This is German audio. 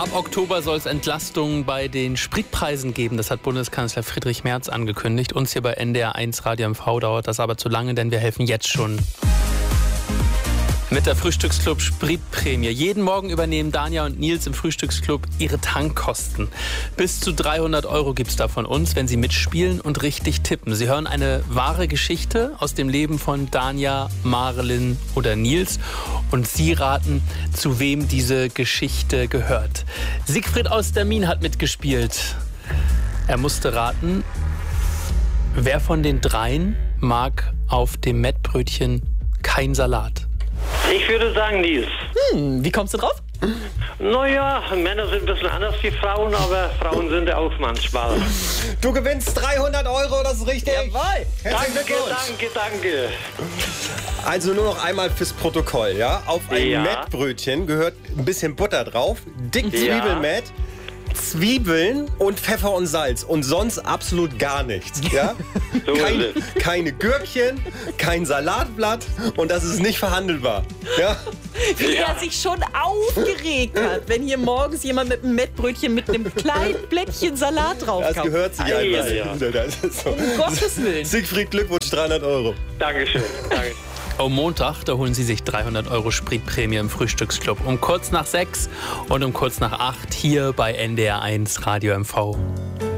Ab Oktober soll es Entlastungen bei den Spritpreisen geben. Das hat Bundeskanzler Friedrich Merz angekündigt. Uns hier bei NDR 1 Radio MV dauert das aber zu lange, denn wir helfen jetzt schon. Mit der Frühstücksclub Spritprämie. Jeden Morgen übernehmen Danja und Nils im Frühstücksclub ihre Tankkosten. Bis zu 300 € gibt's da von uns, wenn Sie mitspielen und richtig tippen. Sie hören eine wahre Geschichte aus dem Leben von Danja, Marilyn oder Nils. Und Sie raten, zu wem diese Geschichte gehört. Siegfried aus Dermin hat mitgespielt. Er musste raten, wer von den dreien mag auf dem Mettbrötchen kein Salat? Ich würde sagen Nils. Wie kommst du drauf? Naja, Männer sind ein bisschen anders wie Frauen, aber Frauen sind ja auch manchmal. Du gewinnst 300 €, das ist richtig. Jawohl. Herzlichen Danke, Glückwunsch. danke. Also nur noch einmal fürs Protokoll, ja? Auf ein Ja. Mettbrötchen gehört ein bisschen Butter drauf, dick Ja. Zwiebelmett, Zwiebeln und Pfeffer und Salz und sonst absolut gar nichts, ja? So ist es. Keine Gürkchen, kein Salatblatt und das ist nicht verhandelbar, ja? Wie er sich schon aufgeregt hat, wenn hier morgens jemand mit einem Mettbrötchen mit einem kleinen Blättchen Salat drauf Das kam. gehört sich Ja, einfach. ja. Das ist so. Um Gottes Willen. Siegfried, Glückwunsch, 300 €. Dankeschön. Danke. Am Montag, da holen Sie sich 300 € Spritprämie im Frühstücksclub. Um kurz nach 6 und um kurz nach 8 hier bei NDR 1 Radio MV.